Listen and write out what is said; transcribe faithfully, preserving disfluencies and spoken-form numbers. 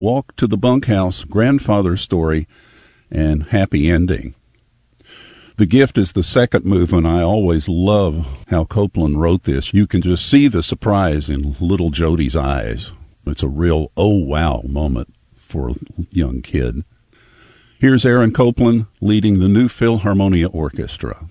Walk to the Bunkhouse, Grandfather Story, and Happy Ending. The Gift is the second movement. I always love how Copland wrote this. You can just see the surprise in little Jodi's eyes. It's a real oh wow moment for a young kid. Here's Aaron Copland leading the New Philharmonia Orchestra.